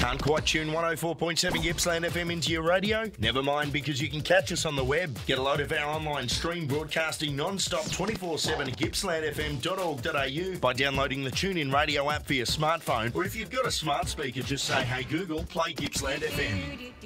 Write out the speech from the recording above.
Can't quite tune 104.7 Gippsland FM into your radio? Never mind, because you can catch us on the web. Get a load of our online stream broadcasting non-stop 24/7 at gippslandfm.org.au by downloading the TuneIn radio app for your smartphone. Or if you've got a smart speaker, just say, "Hey Google, play Gippsland FM."